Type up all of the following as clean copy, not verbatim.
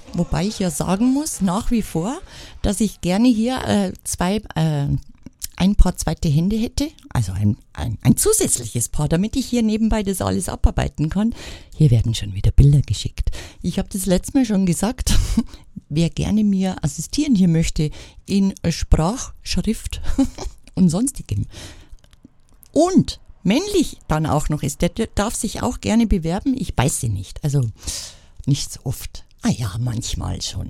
Wobei ich ja sagen muss, nach wie vor, dass ich gerne hier ein Paar zweite Hände hätte, also ein zusätzliches Paar, damit ich hier nebenbei das alles abarbeiten kann. Hier werden schon wieder Bilder geschickt. Ich habe das letzte Mal schon gesagt, wer gerne mir assistieren hier möchte in Sprachschrift und sonstigem und männlich dann auch noch ist, der darf sich auch gerne bewerben. Ich beiße nicht, also nicht so oft. Ah ja, manchmal schon.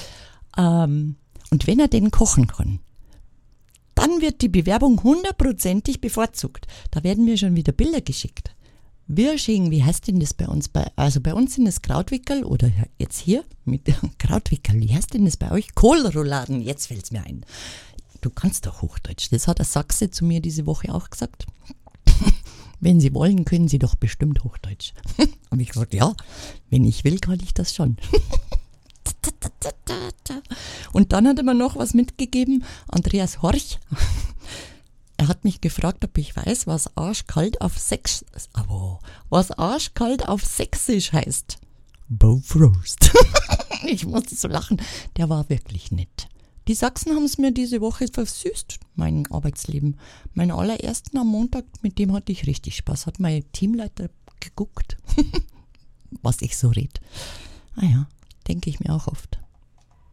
Und wenn er denn kochen kann, dann wird die Bewerbung 100%ig bevorzugt. Da werden mir schon wieder Bilder geschickt. Wirsching, wie heißt denn das bei uns? Also bei uns sind es Krautwickel oder jetzt hier mit Krautwickel. Wie heißt denn das bei euch? Kohlrouladen, jetzt fällt es mir ein. Du kannst doch Hochdeutsch. Das hat der Sachse zu mir diese Woche auch gesagt. Wenn Sie wollen, können Sie doch bestimmt Hochdeutsch. Habe ich gesagt, ja, wenn ich will, kann ich das schon. Und dann hat er mir noch was mitgegeben, Andreas Horch. Er hat mich gefragt, ob ich weiß, was arschkalt auf Sächsisch heißt. Bofrost. Ich musste so lachen. Der war wirklich nett. Die Sachsen haben es mir diese Woche versüßt, mein Arbeitsleben. Meinen allerersten am Montag, mit dem hatte ich richtig Spaß. Hat mein Teamleiter geguckt, was ich so red. Ah ja, denke ich mir auch oft.